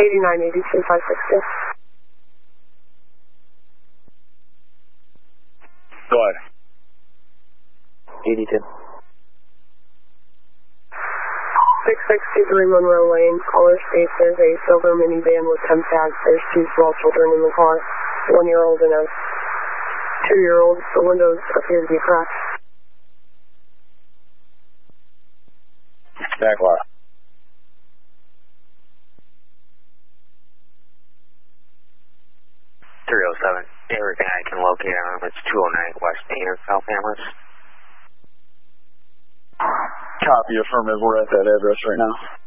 8982 Go ahead. 82. 6623 Monroe Lane. Caller states there's a silver minivan with 10 tags. There's 2 small children in the car, 1-year-old and a 2-year-old. The windows appear to be cracked. Jaguar. Everything I can locate on him, it's 209 West Main in South Amherst. Copy, affirmative. We're at that address right now.